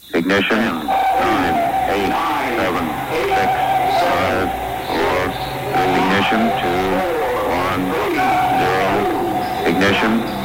Ignition. 10, 9, 8, 7, 6, 5, 4, ignition. 2, 1, 0. Ignition.